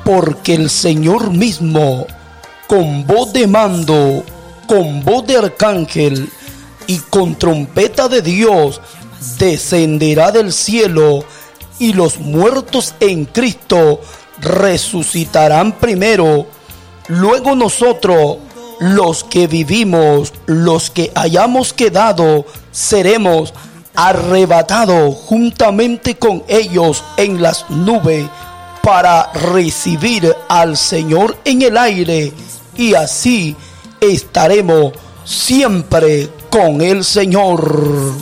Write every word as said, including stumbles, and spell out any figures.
porque el Señor mismo, con voz de mando, con voz de arcángel y con trompeta de Dios, descenderá del cielo, y los muertos en Cristo resucitarán primero. Luego nosotros, los que vivimos, los que hayamos quedado, seremos arrebatados juntamente con ellos en las nubes para recibir al Señor en el aire, y así estaremos siempre con el Señor.